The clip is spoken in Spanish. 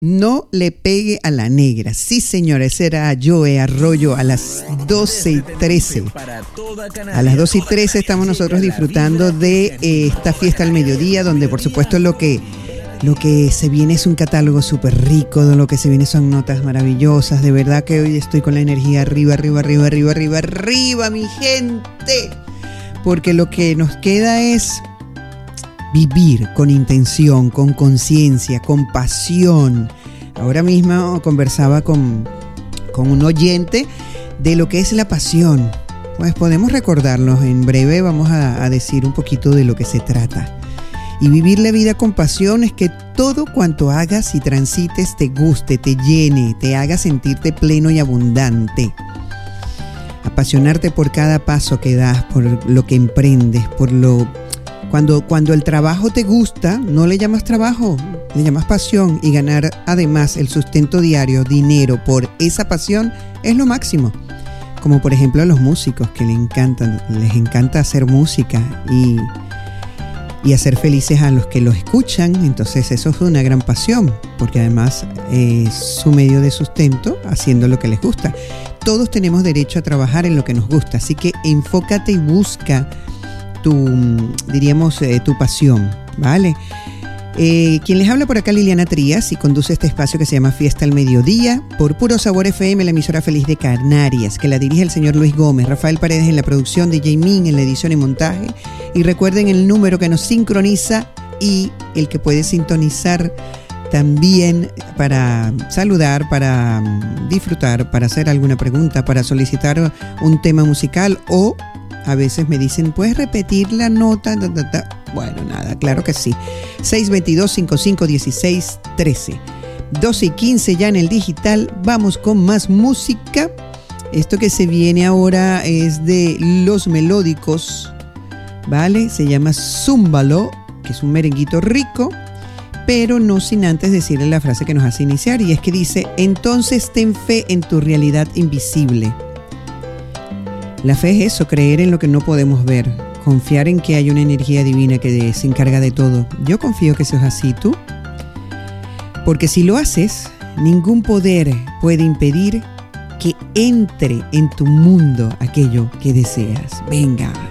No le pegue a la negra. Sí, señora, ese era Joe Arroyo a las 12:13. A las 12:13 estamos nosotros disfrutando de esta fiesta al mediodía, donde por supuesto lo que se viene es un catálogo súper rico, de lo que se viene son notas maravillosas. De verdad que hoy estoy con la energía arriba, mi gente. Porque lo que nos queda es vivir con intención, con conciencia, con pasión. Ahora mismo conversaba con un oyente de lo que es la pasión. Pues podemos recordarnos, en breve vamos a decir un poquito de lo que se trata. Y vivir la vida con pasión es que todo cuanto hagas y transites te guste, te llene, te haga sentirte pleno y abundante. Apasionarte por cada paso que das, por lo que emprendes, Cuando el trabajo te gusta, no le llamas trabajo, le llamas pasión, y ganar además el sustento diario, dinero por esa pasión es lo máximo. Como por ejemplo a los músicos que les encanta hacer música y hacer felices a los que los escuchan. Entonces eso es una gran pasión, porque además es su medio de sustento haciendo lo que les gusta. Todos tenemos derecho a trabajar en lo que nos gusta, así que enfócate y busca tu pasión, ¿vale? Quien les habla por acá, Liliana Trías, y conduce este espacio que se llama Fiesta al Mediodía por Puro Sabor FM, la emisora feliz de Canarias, que la dirige el señor Luis Gómez, Rafael Paredes en la producción, DJ Min en la edición y montaje. Y recuerden el número que nos sincroniza y el que puede sintonizar también para saludar, para disfrutar, para hacer alguna pregunta, para solicitar un tema musical, o a veces me dicen, ¿puedes repetir la nota? Bueno, nada, claro que sí. 622-5516-13. 12:15 ya en el digital. Vamos con más música. Esto que se viene ahora es de Los Melódicos, ¿vale? Se llama Zúmbalo, que es un merenguito rico, pero no sin antes decirle la frase que nos hace iniciar, y es que dice: entonces ten fe en tu realidad invisible. La fe es eso, creer en lo que no podemos ver, confiar en que hay una energía divina que se encarga de todo. Yo confío que eso es así, ¿tú? Porque si lo haces, ningún poder puede impedir que entre en tu mundo aquello que deseas. Venga.